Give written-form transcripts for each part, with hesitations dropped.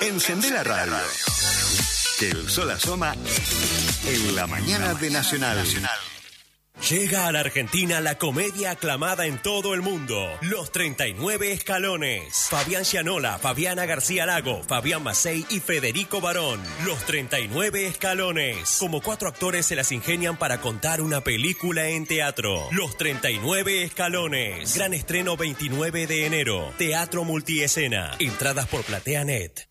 Encendé la radio. Que el sol asoma en la mañana de Nacional. Llega a la Argentina la comedia aclamada en todo el mundo, Los 39 Escalones. Fabián Gianola, Fabiana García Lago, Fabián Macei y Federico Barón. Los 39 Escalones. Como 4 actores se las ingenian para contar una película en teatro. Los 39 Escalones. Gran estreno 29 de enero. Teatro multiescena. Entradas por PlateaNet.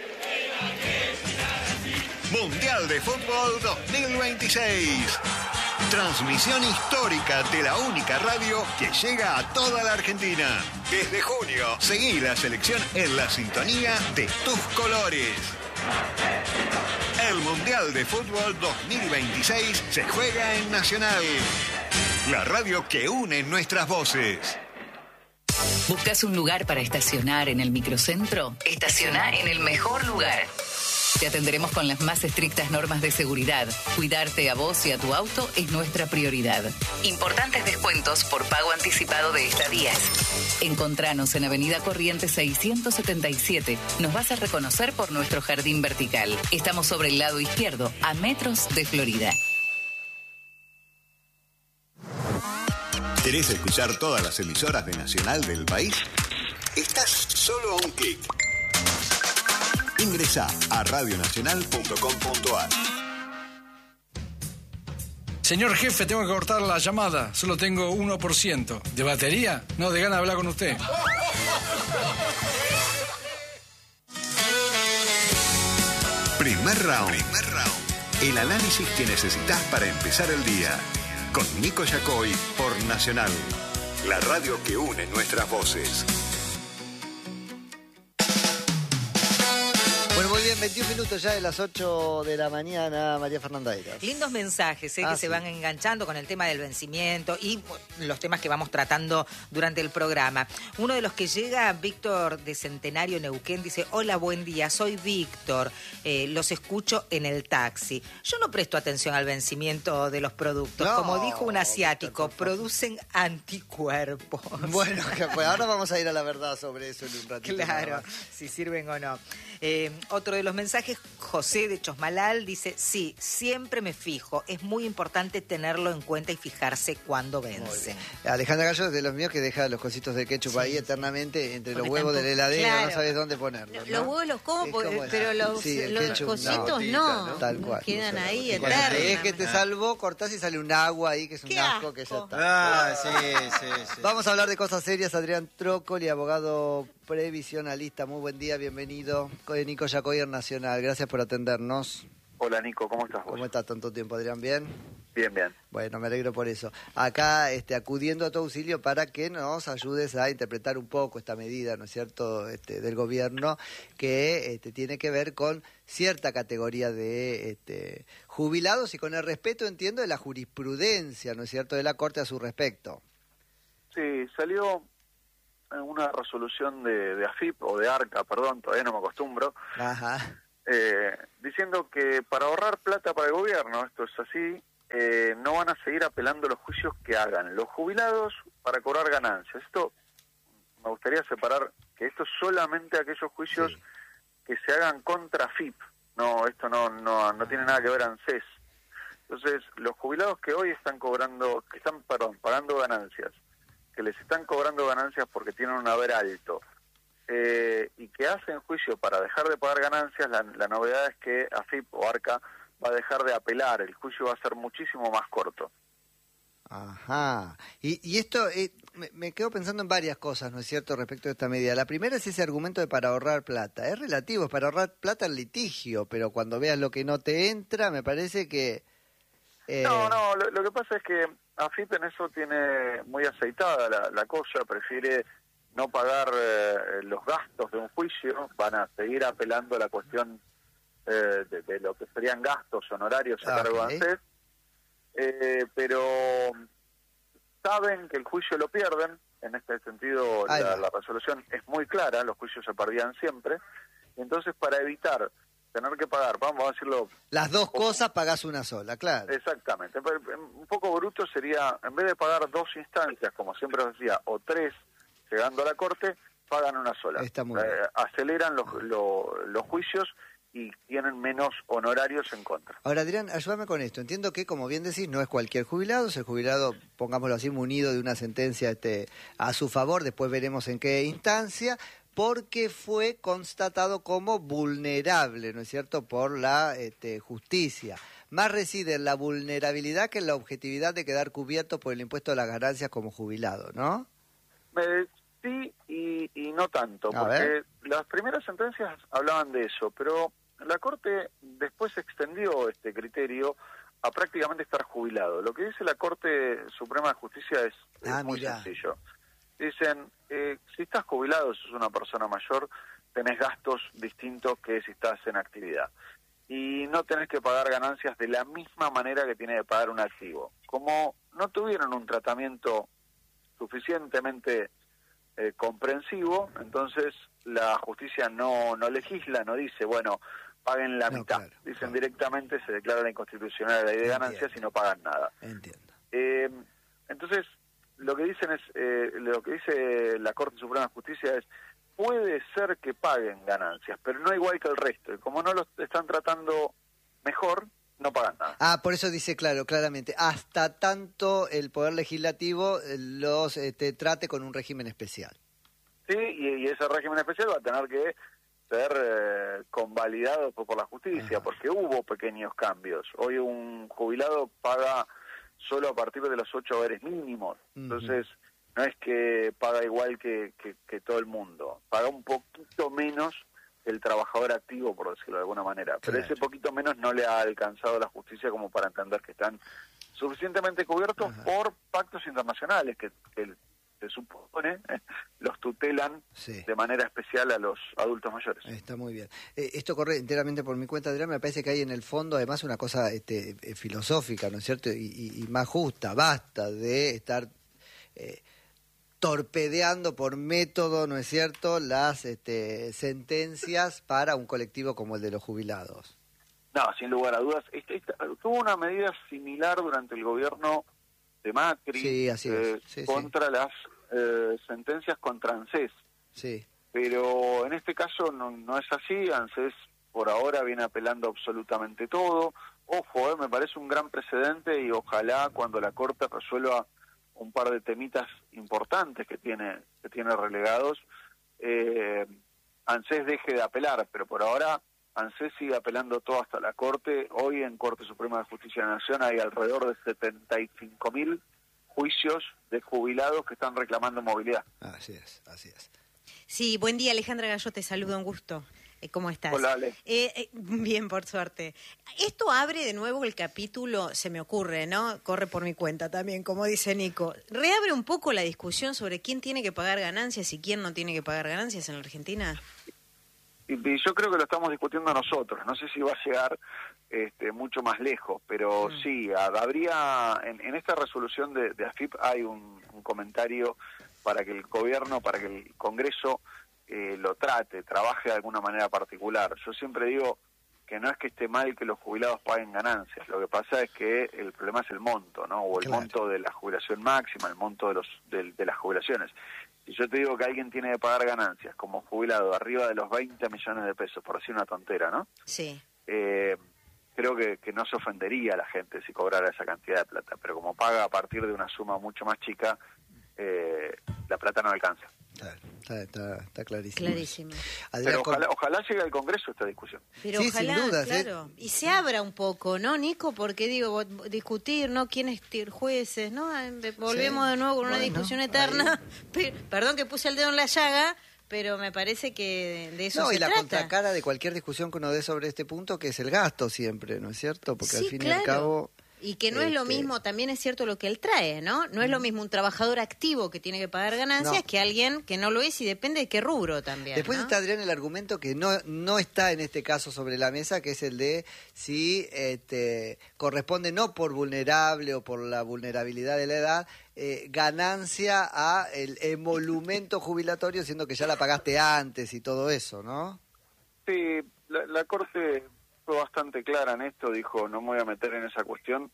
Mundial de Fútbol 2026. Transmisión histórica de la única radio que llega a toda la Argentina. Desde junio, seguí la selección en la sintonía de tus colores. El Mundial de Fútbol 2026 se juega en Nacional. La radio que une nuestras voces. ¿Buscas un lugar para estacionar en el microcentro? Estaciona en el mejor lugar. Te atenderemos con las más estrictas normas de seguridad. Cuidarte a vos y a tu auto es nuestra prioridad. Importantes descuentos por pago anticipado de estadías. Encontranos en Avenida Corrientes 677. Nos vas a reconocer por nuestro jardín vertical. Estamos sobre el lado izquierdo, a metros de Florida. ¿Querés escuchar todas las emisoras de Nacional del país? Estás solo a un clic. Ingresá a radionacional.com.ar. Señor jefe, tengo que cortar la llamada. Solo tengo 1%. ¿De batería? No, de ganas de hablar con usted. Primer round. El análisis que necesitas para empezar el día. Con Nico Yacoy por Nacional. La radio que une nuestras voces. Bueno, muy bien, 21 minutos ya de las 8 de la mañana, María Fernanda Eras. Lindos mensajes que se van enganchando con el tema del vencimiento y los temas que vamos tratando durante el programa. Uno de los que llega, Víctor de Centenario Neuquén, dice: hola, buen día, soy Víctor, los escucho en el taxi. Yo no presto atención al vencimiento de los productos. No, como dijo un asiático, producen anticuerpos. Bueno, pues ahora vamos a ir a la verdad sobre eso en un ratito. Claro, si sirven o no. Otro de los mensajes, José de Chosmalal, dice: sí, siempre me fijo. Es muy importante tenerlo en cuenta y fijarse cuándo vence. Alejandra Gallo es de los míos que deja los cositos de ketchup ahí eternamente entre los huevos de la heladera, claro. No sabes dónde ponerlos, ¿no? Los huevos los como, pero los cositos no. Tal cual. Quedan ahí eternos. Es que te salvó, cortás y sale un agua ahí que es un asco que ya está. Sí. Vamos a hablar de cosas serias. Adrián Trócoli, abogado previsionalista. Muy buen día, bienvenido. Nico Yacoy en Nacional, gracias por atendernos. Hola Nico, ¿cómo estás vos? ¿Cómo estás tanto tiempo, Adrián? ¿Bien? Bien. Bueno, me alegro por eso. Acá acudiendo a tu auxilio para que nos ayudes a interpretar un poco esta medida, ¿no es cierto?, del gobierno que tiene que ver con cierta categoría de jubilados y con el respeto, entiendo, de la jurisprudencia, ¿no es cierto?, de la Corte a su respecto. Sí, salió una resolución de AFIP, o de ARCA, perdón, todavía no me acostumbro. Ajá. Diciendo que para ahorrar plata para el gobierno, esto es así, no van a seguir apelando los juicios que hagan los jubilados para cobrar ganancias. Esto, me gustaría separar que esto es solamente aquellos juicios que se hagan contra AFIP. No, esto no tiene nada que ver ANSES. Entonces, los jubilados que hoy están pagando ganancias, que les están cobrando ganancias porque tienen un haber alto, y que hacen juicio para dejar de pagar ganancias, la novedad es que AFIP o ARCA va a dejar de apelar, el juicio va a ser muchísimo más corto. Ajá. Y esto, me quedo pensando en varias cosas, ¿no es cierto?, respecto a esta medida. La primera es ese argumento de para ahorrar plata. Es relativo, es para ahorrar plata el litigio, pero cuando veas lo que no te entra, me parece que... No, lo que pasa es que AFIP en eso tiene muy aceitada la cosa, prefiere no pagar los gastos de un juicio, van a seguir apelando a la cuestión de lo que serían gastos honorarios a cargo de ANSES, pero saben que el juicio lo pierden. En este sentido la resolución es muy clara, los juicios se perdían siempre, y entonces para evitar tener que pagar, vamos a decirlo... Las dos cosas pagás una sola, claro. Exactamente. Un poco bruto sería, en vez de pagar 2 instancias, como siempre os decía, o 3, llegando a la corte, pagan una sola. Aceleran los juicios y tienen menos honorarios en contra. Ahora, Adrián, ayúdame con esto. Entiendo que, como bien decís, no es cualquier jubilado, es el jubilado, pongámoslo así, munido de una sentencia a su favor, después veremos en qué instancia, porque fue constatado como vulnerable, ¿no es cierto?, por la justicia. Más reside en la vulnerabilidad que en la objetividad de quedar cubierto por el impuesto de las ganancias como jubilado, ¿no? Sí y no tanto, porque las primeras sentencias hablaban de eso, pero la Corte después extendió este criterio a prácticamente estar jubilado. Lo que dice la Corte Suprema de Justicia es muy sencillo. Dicen, si estás jubilado, sos una persona mayor, tenés gastos distintos que si estás en actividad. Y no tenés que pagar ganancias de la misma manera que tiene que pagar un activo. Como no tuvieron un tratamiento suficientemente comprensivo, entonces la justicia no legisla, no dice, bueno, paguen la mitad. Claro, dicen directamente, se declara la inconstitucional la ley de ganancias y no pagan nada. Entiendo. Entonces, lo que dicen es, lo que dice la Corte Suprema de Justicia es, puede ser que paguen ganancias, pero no igual que el resto. Y como no los están tratando mejor, no pagan nada. Por eso dice claramente, hasta tanto el Poder Legislativo los trate con un régimen especial. Sí, y ese régimen especial va a tener que ser convalidado por la justicia, porque hubo pequeños cambios. Hoy un jubilado paga solo a partir de los 8 haberes mínimos. Entonces, no es que paga igual que todo el mundo. Paga un poquito menos que el trabajador activo, por decirlo de alguna manera. Pero ese poquito menos no le ha alcanzado la justicia como para entender que están suficientemente cubiertos por pactos internacionales que se supone los tutelan de manera especial a los adultos mayores. Está muy bien. Esto corre enteramente por mi cuenta, Adrián. Me parece que hay en el fondo además una cosa filosófica, ¿no es cierto? Y más justa. Basta de estar torpedeando por método, ¿no es cierto?, las sentencias para un colectivo como el de los jubilados. No, sin lugar a dudas. Tuvo una medida similar durante el gobierno de Macri contra las sentencias contra ANSES. Sí. Pero en este caso no es así. ANSES por ahora viene apelando absolutamente todo. Ojo, me parece un gran precedente y ojalá cuando la Corte resuelva un par de temitas importantes que tiene relegados, ANSES deje de apelar, pero por ahora ANSES sigue apelando todo hasta la Corte. Hoy en Corte Suprema de Justicia de la Nación hay alrededor de 75.000 juicios de jubilados que están reclamando movilidad. Así es. Sí, buen día, Alejandra Gallo, te saludo, un gusto. ¿Cómo estás? Hola, Ale. Bien, por suerte. Esto abre de nuevo el capítulo, se me ocurre, ¿no? Corre por mi cuenta también, como dice Nico. Reabre un poco la discusión sobre quién tiene que pagar ganancias y quién no tiene que pagar ganancias en la Argentina. Y yo creo que lo estamos discutiendo nosotros. No sé si va a llegar mucho más lejos, pero sí, habría en esta resolución de AFIP hay un comentario para que el gobierno, para que el Congreso lo trabaje de alguna manera particular. Yo siempre digo que no es que esté mal que los jubilados paguen ganancias, lo que pasa es que el problema es el monto, ¿no? O el monto de la jubilación máxima, el monto de las jubilaciones. Si yo te digo que alguien tiene que pagar ganancias como jubilado arriba de los 20 millones de pesos, por decir una tontera, ¿no? Sí. Creo que no se ofendería a la gente si cobrara esa cantidad de plata, pero como paga a partir de una suma mucho más chica, la plata no alcanza. Está clarísimo. Clarísimo. Adrián, pero ojalá llegue al Congreso esta discusión. Pero sí, ojalá, sin duda, claro. Y se abra un poco, ¿no, Nico? Porque digo, discutir, ¿no? ¿Quién es jueces, no? Volvemos de nuevo con una discusión eterna. Perdón que puse el dedo en la llaga, pero me parece que de eso se trata. No, y la contracara de cualquier discusión que uno dé sobre este punto, que es el gasto siempre, ¿no es cierto? Porque al fin y al cabo... Y que no es lo mismo, también es cierto lo que él trae, ¿no? No es lo mismo un trabajador activo que tiene que pagar ganancias que alguien que no lo es y depende de qué rubro también. Después ¿no? está, Adrián, el argumento que no está en este caso sobre la mesa, que es el de si corresponde no por vulnerable o por la vulnerabilidad de la edad, ganancia a el emolumento jubilatorio, siendo que ya la pagaste antes y todo eso, ¿no? Sí, la Corte fue bastante clara en esto, dijo no me voy a meter en esa cuestión,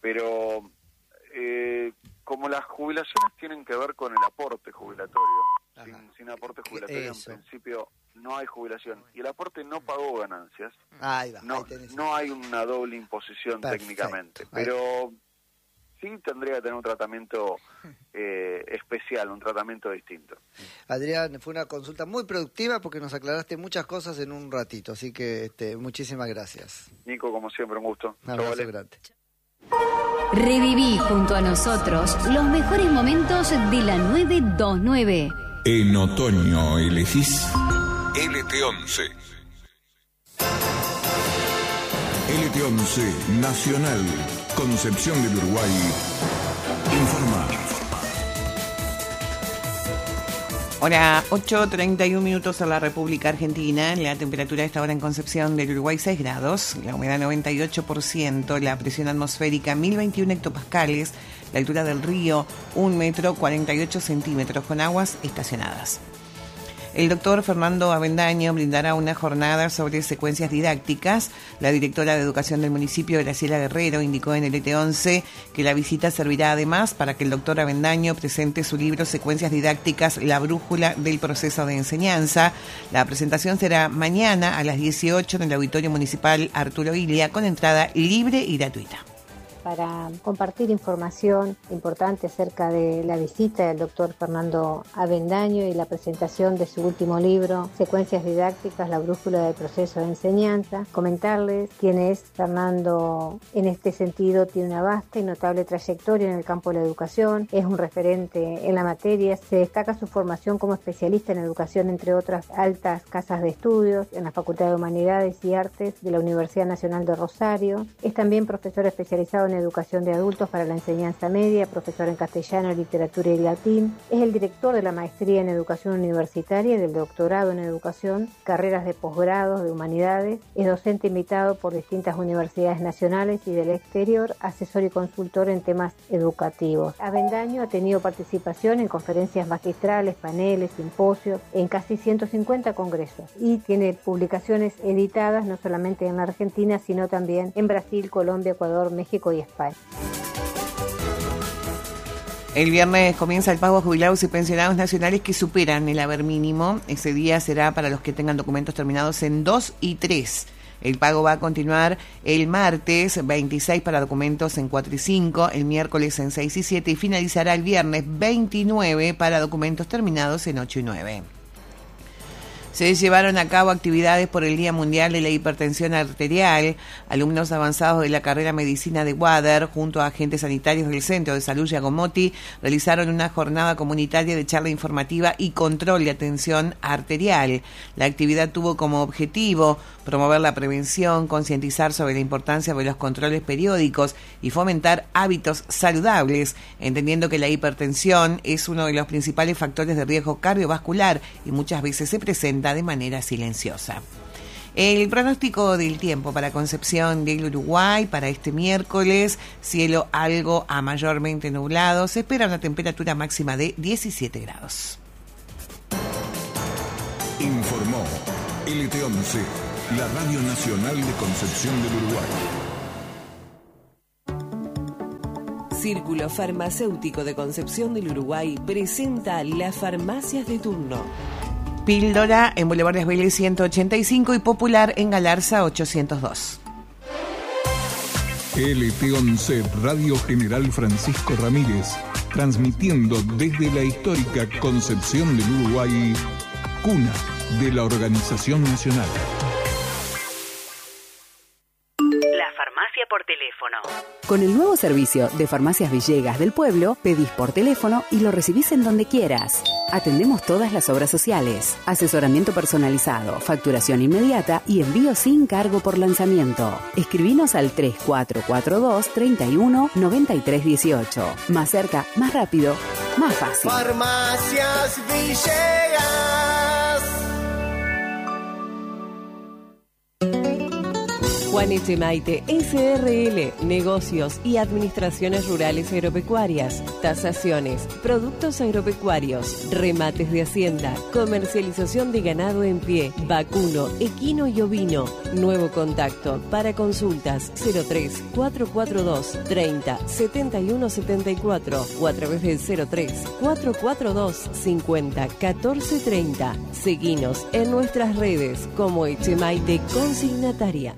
pero como las jubilaciones tienen que ver con el aporte jubilatorio, sin aporte jubilatorio, en principio no hay jubilación. Y el aporte no pagó ganancias. No hay una doble imposición técnicamente, pero sí tendría que tener un tratamiento especial, un tratamiento distinto. Adrián, fue una consulta muy productiva porque nos aclaraste muchas cosas en un ratito, así que muchísimas gracias. Nico, como siempre, un gusto. Un abrazo grande. Reviví junto a nosotros los mejores momentos de la 929. En otoño elegís LT11. LT11 Nacional, Concepción del Uruguay. Informa. Hora 8:31 en la República Argentina. La temperatura a esta hora en Concepción del Uruguay 6 grados, la humedad 98%, la presión atmosférica 1021 hectopascales, la altura del río 1,48 metros con aguas estacionadas. El doctor Fernando Avendaño brindará una jornada sobre secuencias didácticas. La directora de Educación del municipio, Graciela Guerrero, indicó en el ET11 que la visita servirá además para que el doctor Avendaño presente su libro Secuencias didácticas, la brújula del proceso de enseñanza. La presentación será mañana a las 18 en el Auditorio Municipal Arturo Illia, con entrada libre y gratuita. Para compartir información importante acerca de la visita del doctor Fernando Avendaño y la presentación de su último libro, Secuencias didácticas, la brújula del proceso de enseñanza. Comentarles quién es Fernando en este sentido. Tiene una vasta y notable trayectoria en el campo de la educación, es un referente en la materia, se destaca su formación como especialista en educación, entre otras altas casas de estudios, en la Facultad de Humanidades y Artes de la Universidad Nacional de Rosario. Es también profesor especializado en educación de adultos para la enseñanza media, profesor en castellano, literatura y latín. Es el director de la maestría en educación universitaria y del doctorado en educación, carreras de posgrado de humanidades. Es docente invitado por distintas universidades nacionales y del exterior, asesor y consultor en temas educativos. Avendaño ha tenido participación en conferencias magistrales, paneles, simposios, en casi 150 congresos y tiene publicaciones editadas no solamente en la Argentina, sino también en Brasil, Colombia, Ecuador, México y España. El viernes comienza el pago a jubilados y pensionados nacionales que superan el haber mínimo. Ese día será para los que tengan documentos terminados en 2 y 3. El pago va a continuar el martes 26 para documentos en 4 y 5, el miércoles en 6 y 7 y finalizará el viernes 29 para documentos terminados en 8 y 9. Se llevaron a cabo actividades por el Día Mundial de la Hipertensión Arterial. Alumnos avanzados de la carrera Medicina de Wader, junto a agentes sanitarios del Centro de Salud Giacomotti, realizaron una jornada comunitaria de charla informativa y control de atención arterial. La actividad tuvo como objetivo promover la prevención, concientizar sobre la importancia de los controles periódicos y fomentar hábitos saludables, entendiendo que la hipertensión es uno de los principales factores de riesgo cardiovascular y muchas veces se presenta de manera silenciosa. El pronóstico del tiempo para Concepción del Uruguay para este miércoles: cielo algo a mayormente nublado, se espera una temperatura máxima de 17 grados. Informó LT11, la Radio Nacional de Concepción del Uruguay. Círculo Farmacéutico de Concepción del Uruguay presenta las farmacias de turno. Píldora en Boulevard Las Vélez 185 y Popular en Galarza 802. LT11 Radio General Francisco Ramírez, transmitiendo desde la histórica Concepción del Uruguay, cuna de la Organización Nacional. La farmacia por teléfono. Con el nuevo servicio de Farmacias Villegas del Pueblo, pedís por teléfono y lo recibís en donde quieras. Atendemos todas las obras sociales, asesoramiento personalizado, facturación inmediata y envío sin cargo por lanzamiento. Escribinos al 3442 31 93 18. Más cerca, más rápido, más fácil. Farmacias Villegas. Juan Echemaite, SRL, negocios y administraciones rurales agropecuarias, tasaciones, productos agropecuarios, remates de hacienda, comercialización de ganado en pie, vacuno, equino y ovino. Nuevo contacto para consultas 03 442 30 71 74 o a través del 03 442 50 14 30. Seguinos en nuestras redes como Echemaite Consignataria.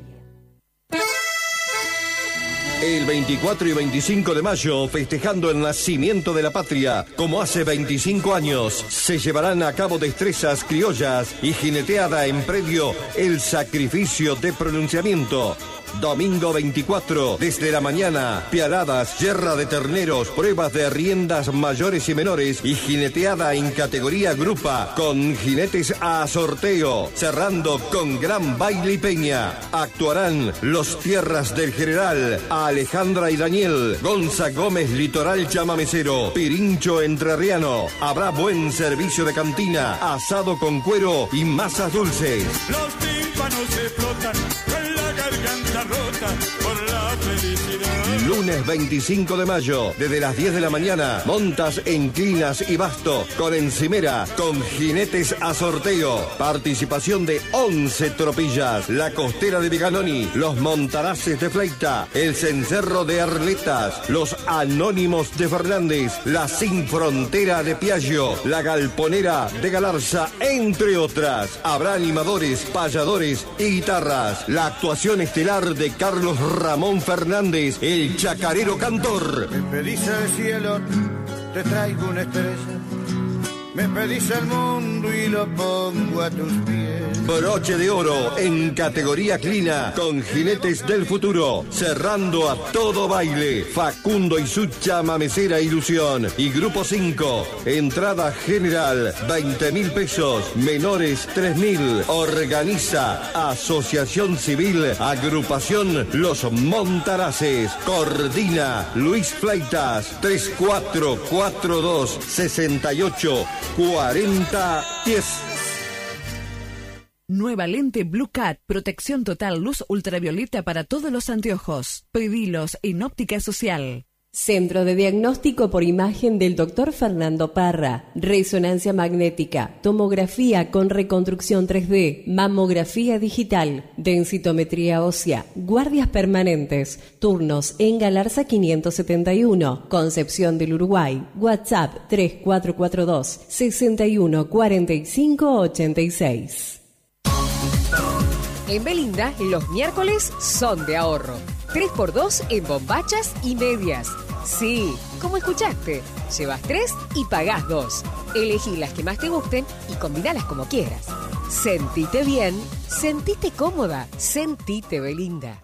El 24 y 25 de mayo, festejando el nacimiento de la patria, como hace 25 años, se llevarán a cabo destrezas criollas y jineteada en predio El Sacrificio de Pronunciamiento. Domingo 24, desde la mañana, piaradas, yerra de terneros, pruebas de riendas mayores y menores y jineteada en categoría grupa con jinetes a sorteo, cerrando con gran baile y peña. Actuarán los Tierras del General, Alejandra y Daniel, Gonza Gómez Litoral Chamamecero, Pirincho Entrerriano. Habrá buen servicio de cantina, asado con cuero y masas dulces. Los tímpanos se flotan con la garganta rota por la felicidad. Lunes 25 de mayo, desde las 10 de la mañana, montas en Clinas y Basto, con encimera, con jinetes a sorteo. Participación de 11 tropillas, la Costera de Viganoni, los Montaraces de Fleita, el Cencerro de Arletas, los Anónimos de Fernández, la Sin Frontera de Piaggio, la Galponera de Galarza, entre otras. Habrá animadores, payadores y guitarras. La actuación estelar de Carlos Ramón Fernández, el chacarero cantor. Me pedís el cielo, te traigo una estrella. Me pedís el mundo y lo pongo a tus pies. Broche de oro en categoría clina con jinetes del futuro, cerrando a todo baile. Facundo y su chamamecera ilusión. Y grupo 5, entrada general 20.000 pesos, menores 3.000. Organiza Asociación Civil Agrupación Los Montaraces. Coordina Luis Fleitas. 3442 68 4010. Nueva lente Blue Cat, protección total, luz ultravioleta para todos los anteojos. Pedilos en Óptica Social. Centro de Diagnóstico por Imagen del Dr. Fernando Parra. Resonancia magnética, tomografía con reconstrucción 3D, mamografía digital, densitometría ósea, guardias permanentes, turnos en Galarza 571, Concepción del Uruguay. WhatsApp 3442 61 45 86. En Belinda, los miércoles son de ahorro. 3x2 en bombachas y medias. Sí, como escuchaste. Llevas 3 y pagás 2. Elegí las que más te gusten y combinalas como quieras. Sentite bien, sentite cómoda, sentite Belinda.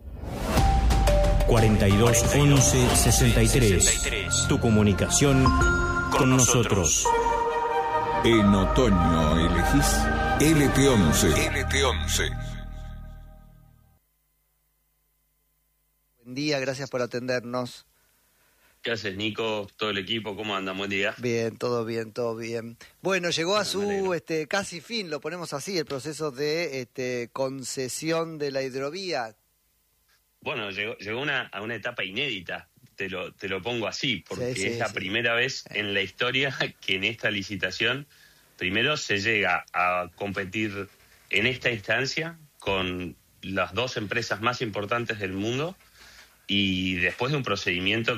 42 11 63. Tu comunicación con nosotros. En otoño elegís LT11. LT11. Buen día, gracias por atendernos. ¿Qué haces, Nico? Todo el equipo, ¿cómo andan? Buen día. Bien, todo bien, todo bien. Bueno, llegó a su casi fin, lo ponemos así, el proceso de concesión de la hidrovía. Bueno, llegó a una etapa inédita, te lo pongo así, porque Sí, es la primera vez en la historia que en esta licitación primero se llega a competir en esta instancia con las dos empresas más importantes del mundo y después de un procedimiento